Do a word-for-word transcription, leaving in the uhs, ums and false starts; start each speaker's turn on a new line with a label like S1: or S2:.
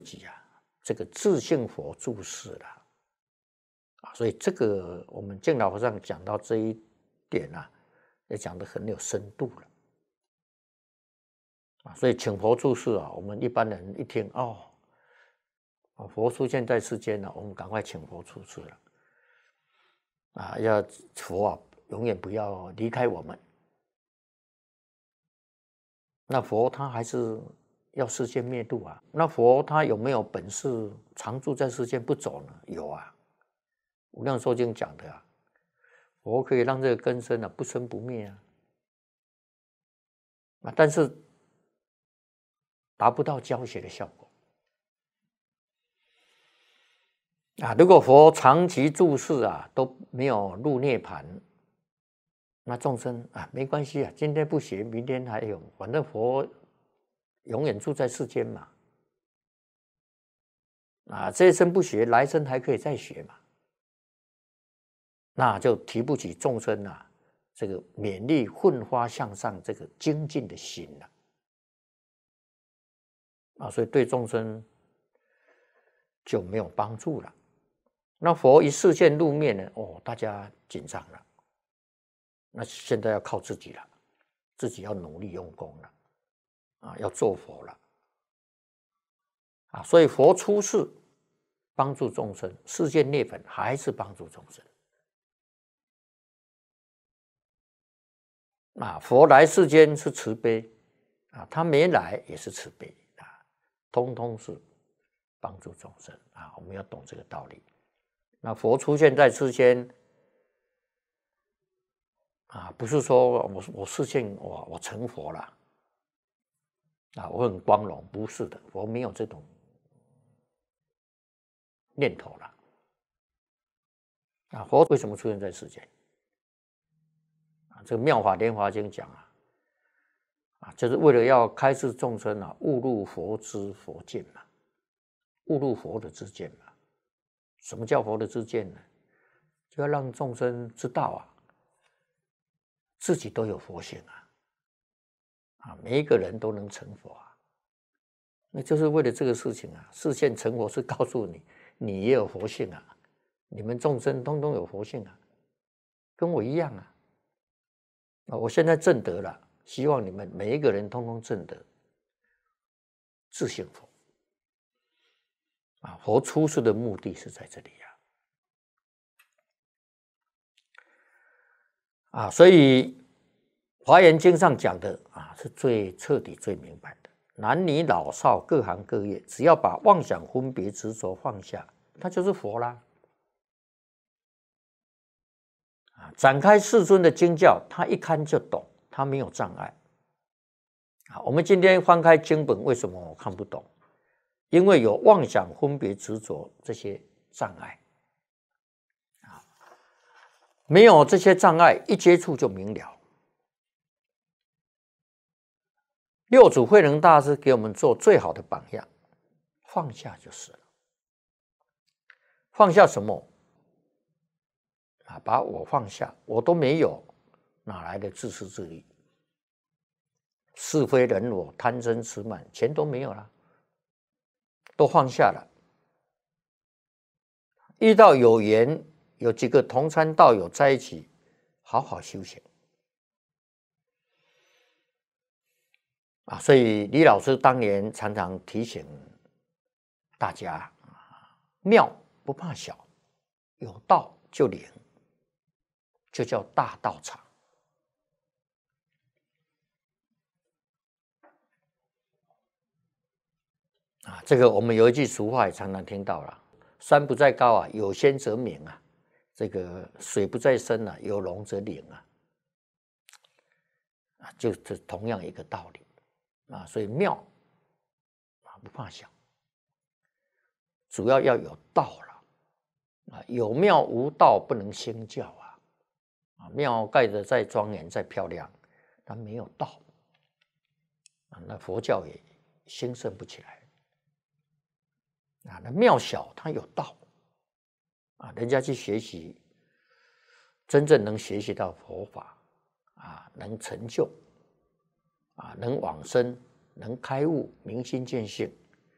S1: 己啊，这个自性佛注释了啊，所以这个我们净老和尚讲到这一点啊，也讲得很有深度了啊。所以请佛注释啊，我们一般人一听哦，佛出现在世间了，我们赶快请佛注释了啊，要佛啊永远不要离开我们。那佛他还是要世间灭度啊，那佛他有没有本事常住在世间不走呢？有啊，无量寿经讲的啊，佛可以让这个根身啊不生不灭啊，啊，但是达不到教学的效果啊。如果佛长期住世啊都没有入涅盘，那众生啊没关系啊，今天不学，明天还有，反正佛永远住在世间嘛。啊，这一生不学，来生还可以再学嘛。那就提不起众生啊这个勉励奋发向上这个精进的心了啊，所以对众生就没有帮助了。那佛一示现入面呢，哦，大家紧张了。那现在要靠自己了，自己要努力用功了，啊，要做佛了，啊，所以佛出世帮助众生，世间涅槃还是帮助众生。啊，佛来世间是慈悲啊，他没来也是慈悲啊，通通是帮助众生啊，我们要懂这个道理。那佛出现在世间啊，不是说我我视现我我成佛了啊，我很光荣，不是的，佛没有这种念头了啊。佛为什么出现在世间啊？这个《妙法莲华经》讲啊，啊，就是为了要开示众生啊，悟入佛知佛见嘛，悟入佛的知见嘛。什么叫佛的知见呢？就要让众生知道啊，自己都有佛性啊，啊，每一个人都能成佛啊。那就是为了这个事情啊，示现成佛是告诉你，你也有佛性啊，你们众生通通有佛性啊，跟我一样啊。啊，我现在证得了，希望你们每一个人通通证得自性佛啊。佛出世的目的是在这里啊。啊，所以《华严经》上讲的啊，是最彻底、最明白的。男女老少各行各业，只要把妄想、分别、执着放下，他就是佛啦。啊，展开世尊的经教，他一看就懂，他没有障碍。啊，我们今天翻开经本，为什么我看不懂？因为有妄想、分别、执着这些障碍。没有这些障碍，一接触就明了。六祖慧能大师给我们做最好的榜样，放下就是了。放下什么？啊，把我放下，我都没有，哪来的自私自利？是非人我、贪嗔痴慢，全都没有了，都放下了。遇到有缘，有几个同参道友在一起，好好修行。啊，所以李老师当年常常提醒大家，妙不怕小，有道就灵，就叫大道场。啊，这个我们有一句俗话也常常听到了：山不在高啊，有仙则名啊；这个水不在深啊，有龙则灵啊。啊，就是同样一个道理啊。所以妙啊不怕小，主要要有道了啊。有庙无道不能兴教啊。啊，庙盖得再庄严再漂亮，它没有道啊，那佛教也兴盛不起来。啊，那庙小它有道啊，人家去学习，真正能学习到佛法啊，能成就啊，能往生，能开悟，明心见性